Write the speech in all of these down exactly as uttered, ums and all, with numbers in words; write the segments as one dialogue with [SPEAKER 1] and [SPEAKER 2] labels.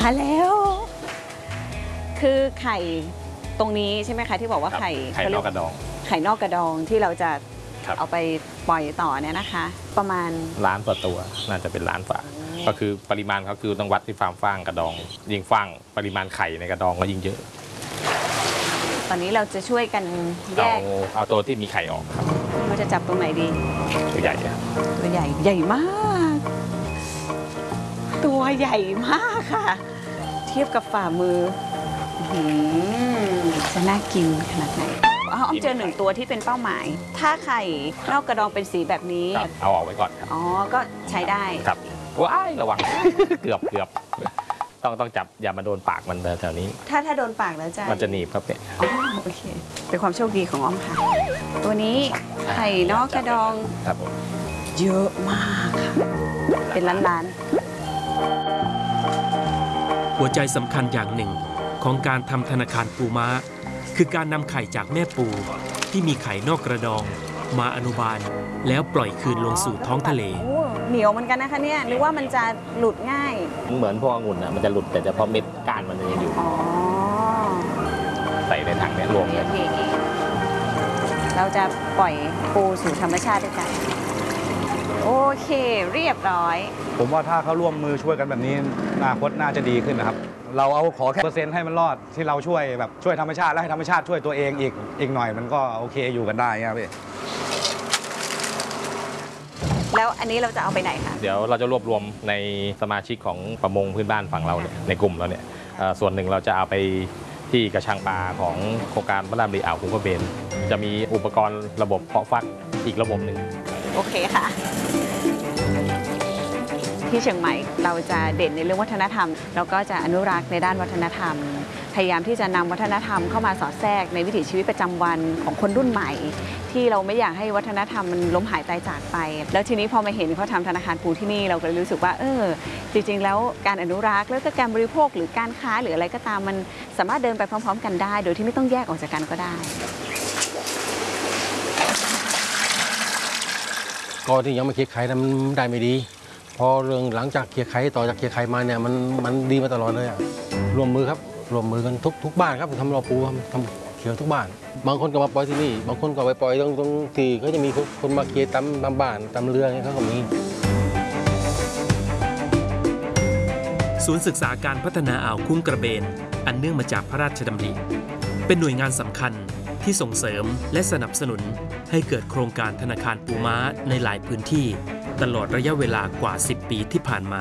[SPEAKER 1] มาแล้ว คือไข่ตรงนี้ใช่ไหมคะที่บอกว่าไข่
[SPEAKER 2] ไข่นอกกระดอง
[SPEAKER 1] ไข่นอกกระดองที่เราจะ
[SPEAKER 2] ครับ
[SPEAKER 1] เอาไปปล่อยต่อเนี่ยนะคะ ประมาณ
[SPEAKER 2] ล้านกว่าตัวน่าจะเป็นล้านฝาก็คือปริมาณเขาคือต้องวัดที่ฟาร์มฟางกระดอง ยิ่งฟางปริมาณไข่ในกระดองก็ยิ่งเยอะ
[SPEAKER 1] ตอนนี้เราจะช่วยกันแย
[SPEAKER 2] เอา
[SPEAKER 1] ก
[SPEAKER 2] เอาตัวที่มีไข่ออกครับ
[SPEAKER 1] เราจะจับตรงไหนดี
[SPEAKER 2] ตัวใหญ่เนี่ย
[SPEAKER 1] ตัวใหญ่ใหญ่มาก ตัวใหญ่มากค่ะ เทียบกับฝ่ามือหือจะน่ากินขนาดไหนอ๋ออ้อมเจอหนึ่งตัวที่เป็นเป้าหมาย ถ้าไข่นอกกระดองเป็นสีแบบนี้
[SPEAKER 2] ครับเอาออกไว้ก่อนครับ
[SPEAKER 1] อ๋อก็ใช้ได้
[SPEAKER 2] ครับว้ายระวัง เกือบเกือบต้องต้องจับอย่ามาโดนปากมันแถวนี้
[SPEAKER 1] ถ้าถ้าโดนปากแล้วจะ
[SPEAKER 2] มันจะหนีบครับเนี่ย
[SPEAKER 1] อ๋อโอเคเป็นความโชคดีของอ้อมค่ะ ตัวนี้ไข่นอกกระดอง
[SPEAKER 2] ครับผม
[SPEAKER 1] เยอะมากค่ะ เป็นล้าน
[SPEAKER 3] หัวใจสำคัญอย่างหนึ่งของการทำธนาคารปูม้า คือการนำไข่จากแม่ปูที่มีไข่นอกกระดองมาอนุบาล แล้วปล่อยคืนลงสู่ท้องทะเล
[SPEAKER 1] ๆโอ้เหนียวเหมือนกันนะคะเนี่ยหรือว่ามันจะหลุดง่าย
[SPEAKER 2] เหมือนพวกองุ่นอ่ะมันจะหลุดแต่เฉพาะเม็ดก้านมันยังอยู่
[SPEAKER 1] อ๋อ
[SPEAKER 2] ใส่ในถังเนี้ยรวมเลย
[SPEAKER 1] โอเคเราจะปล่อยปูสู่ธรรมชาติด้วยกัน โอเคเรียบร้อย
[SPEAKER 4] ผมว่าถ้าเขาร่วมมือช่วยกันแบบนี้อนาคตน่าจะดีขึ้นนะครับ เราเอาขอแค่เปอร์เซ็นต์ให้มันรอดที่เราช่วยแบบช่วยธรรมชาติและให้ธรรมชาติช่วยตัวเองอีกอีกหน่อยมันก็โอเคอยู่กันได้ครับพี่
[SPEAKER 1] แล้วอันนี้เราจะเอาไปไหนคะ
[SPEAKER 2] เดี๋ยวเราจะรวบรวมในสมาชิกของประมงพื้นบ้านฝั่งเราเนี่ยในกลุ่มเราเนี่ยเอ่อส่วนหนึ่งเราจะเอาไปที่กระชังปลาของโครงการพระรามรีอ่าวคุ้งกระเบนจะมีอุปกรณ์ระบบเพาะฟักอีกระบบหนึ่ง
[SPEAKER 1] โอเคค่ะ ที่เชียงใหม่เราจะเด่นในเรื่องวัฒนธรรมแล้วก็จะอนุรักษ์ในด้านวัฒนธรรม พยายามที่จะนำวัฒนธรรมเข้ามาสอดแทรกในวิถีชีวิตประจำวันของคนรุ่นใหม่ ที่เราไม่อยากให้วัฒนธรรมมันล้มหายตายจากไป แล้วทีนี้พอมาเห็นเขาทำธนาคารปูที่นี่เราก็เลยรู้สึกว่าเออจริงๆแล้วการอนุรักษ์แล้วก็การบริโภคหรือการค้าหรืออะไรก็ตามมันสามารถเดินไปพร้อมๆ กันได้ โดยที่ไม่ต้องแยกออกจากกันก็ได้
[SPEAKER 5] ก็ที่ยังไม่เคลียร์ไข่นั้นมันได้ไม่ดี พอเรื่องหลังจากเคลียร์ไข่ต่อจากเคลียร์ไข่มาเนี่ยมันมันดีมาตลอดเลยอะรวมมือครับรวมมือกันทุกทุกบ้านครับทำรอปูทำทำเขียวทุกบ้าน บางคนก็มาปล่อยที่นี่บางคนก็ไปปล่อยตรงตรงที่เขาจะมีคนมาเคลียร์ตามตามบ้านตามเรือเนี่ยเขาก็มี
[SPEAKER 3] ศูนย์ศึกษาการพัฒนาอ่าวคุ้งกระเบนอันเนื่องมาจากพระราชดำริเป็นหน่วยงานสำคัญที่ส่งเสริมและสนับสนุนให้เกิดโครงการธนาคารปูม้าในหลายพื้นที่ตลอดระยะเวลากว่าสิบปีที่ผ่านมา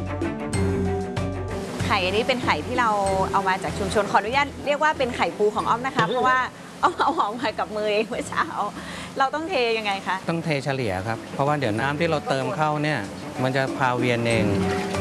[SPEAKER 1] ไข่อันนี้เป็นไข่ที่เราเอามาจากชุมชนขออนุญาตเรียกว่าเป็นไข่ปูของอ้อมนะคะ เพราะว่าอ้อมเอาออกมากับมือเองเมื่อเช้าเราต้องเทยังไงคะ
[SPEAKER 6] ต้องเทเฉลี่ยครับ เพราะว่าเดี๋ยวน้ำที่เราเติมเข้าเนี่ยมันจะพาเวียนเอง